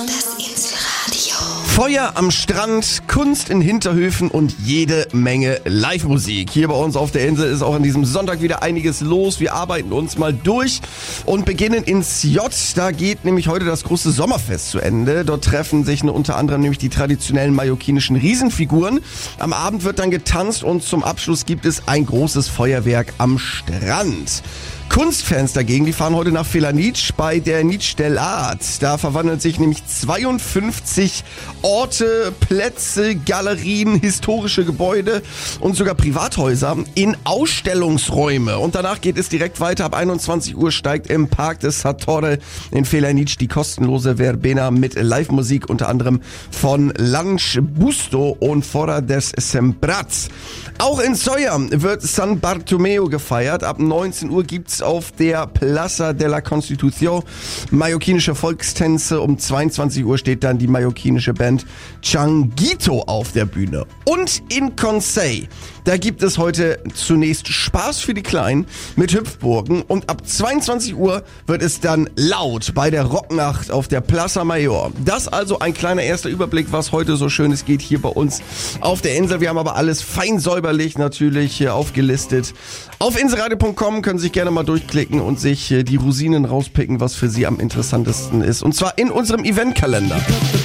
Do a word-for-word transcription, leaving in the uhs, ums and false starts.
Feuer am Strand, Kunst in Hinterhöfen und jede Menge Live-Musik. Hier bei uns auf der Insel ist auch an diesem Sonntag wieder einiges los. Wir arbeiten uns mal durch und beginnen ins J. Da geht nämlich heute das große Sommerfest zu Ende. Dort treffen sich unter anderem nämlich die traditionellen mallorquinischen Riesenfiguren. Am Abend wird dann getanzt und zum Abschluss gibt es ein großes Feuerwerk am Strand. Kunstfans dagegen, die fahren heute nach Felanitsch bei der Nitsch-Stellat. Da verwandeln sich nämlich zweiundfünfzig Orte, Plätze, Galerien, historische Gebäude und sogar Privathäuser in Ausstellungsräume. Und danach geht es direkt weiter. Ab einundzwanzig Uhr steigt im Park des Satorre in Felanitsch die kostenlose Verbena mit Live-Musik, unter anderem von Lange Busto und Fora des Sembrats. Auch in Sóller wird San Bartomeu gefeiert. Ab neunzehn Uhr gibt's auf der Plaza de la Constitución mallorquinische Volkstänze. Um zweiundzwanzig Uhr steht dann die mallorquinische Band Changuito auf der Bühne. Und in Consell, da gibt es heute zunächst Spaß für die Kleinen mit Hüpfburgen. Und ab zweiundzwanzig Uhr wird es dann laut bei der Rocknacht auf der Plaza Mayor. Das also ein kleiner erster Überblick, was heute so Schönes geht hier bei uns auf der Insel. Wir haben aber alles fein säuberlich natürlich hier aufgelistet. Auf inselradio punkt com können Sie sich gerne mal durchklicken und sich die Rosinen rauspicken, was für Sie am interessantesten ist. Und zwar in unserem Eventkalender.